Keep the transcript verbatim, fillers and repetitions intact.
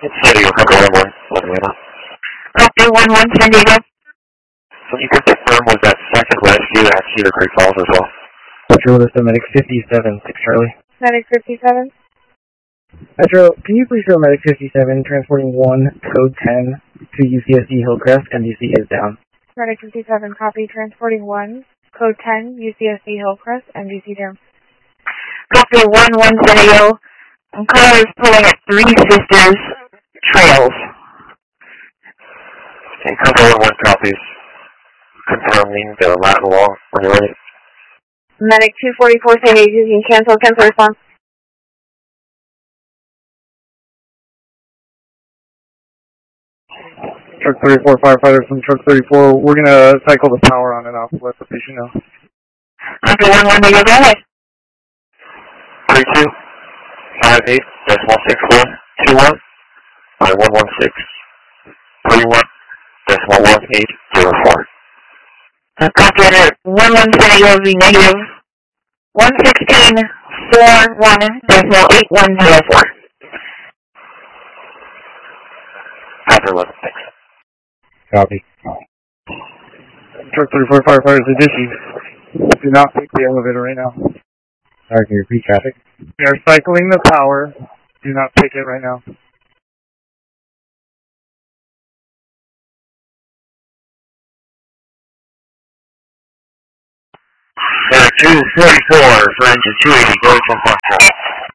San Diego, cover one one, Atlanta. Copy one one, San Diego. So you can confirm was that second rescue at Cedar Creek Falls as well? Metro, this is Medic fifty-seven, six Charlie. Medic fifty-seven. Metro, can you please show Medic fifty-seven transporting one, code ten, to U C S D Hillcrest, M D C is down. Medic fifty-seven, copy, transporting one, code ten, U C S D Hillcrest, M D C down. Copy one one, San Diego. Car is pulling at Three Sisters Trails. And cover one one copies. Confirming the Latin wall when you're ready. Medic two forty-four, San Diego, you can cancel, cancel response. Truck thirty-four, firefighters from Truck thirty-four, we're going to cycle the power on and off, let the patient know. Copy one one, San Diego, go ahead. three two five eight decimal six four two one by one one six three one decimal one eight zero four. Uh, copy under one one, San Diego, will be negative one sixteen four one decimal eight one zero four. After eleven, thanks. Copy. Truck thirty-four, firefighters, addition. Do not take the elevator right now. Sorry, can you repeat traffic? We are cycling the power. Do not take it right now. two forty-four, for engine two eighty, going from Foxtrot.